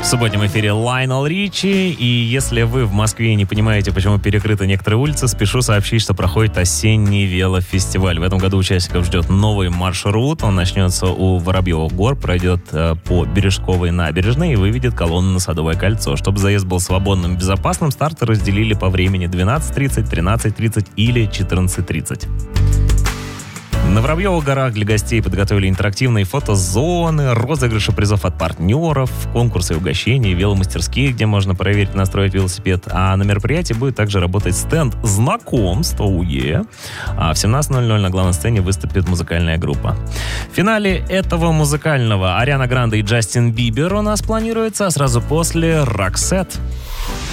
субботнем эфире Лайонел Ричи. И если вы в Москве не понимаете, почему перекрыты некоторые улицы, спешу сообщить, что проходит осенний велофестиваль. В этом году участников ждет новый маршрут. Он начнется у Воробьевых гор, пройдет по Бережковой набережной и выведет колонну на Садовое кольцо. Чтобы заезд был свободным и безопасным, старты разделили по времени 12:30, 13:30 или 14:30. На Воробьевых горах для гостей подготовили интерактивные фотозоны, розыгрыши призов от партнеров, конкурсы и угощения, веломастерские, где можно проверить и настроить велосипед. А на мероприятии будет также работать стенд знакомств. А в 17:00 на главной сцене выступит музыкальная группа. В финале этого музыкального Ариана Гранде и Джастин Бибер у нас планируется, а сразу после Roxette.